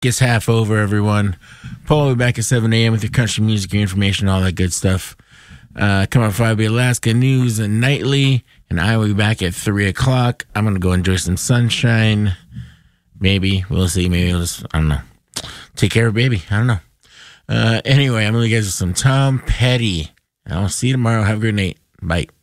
gets half over, everyone. Paul will be back at 7 a.m. with your country music, your information, all that good stuff. Come on Friday, Alaska News and Nightly, and I will be back at 3 o'clock. I'm going to go enjoy some sunshine. Maybe. We'll see. Maybe we'll just, I don't know. Take care of baby. I don't know. Anyway, I'm going to leave you guys with some Tom Petty. I'll see you tomorrow. Have a good night. Bye.